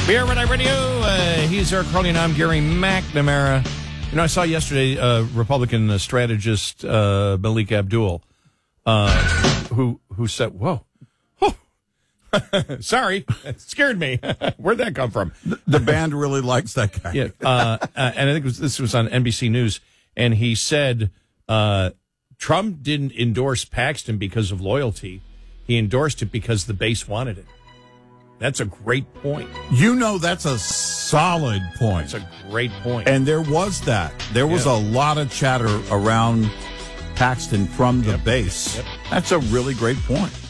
Beer Red Eye Radio. He's Eric Crowley, and I'm Gary McNamara. You know, I saw yesterday Republican strategist Malik Abdul, who said, "Whoa, oh, sorry, it scared me." Where'd that come from? The band really likes that guy. Yeah, and I think this was on NBC News, and he said Trump didn't endorse Paxton because of loyalty; he endorsed it because the base wanted it. That's a great point. You know, that's a solid point. That's a great point. And there was that. There was a lot of chatter around Paxton from the base. Yep. That's a really great point.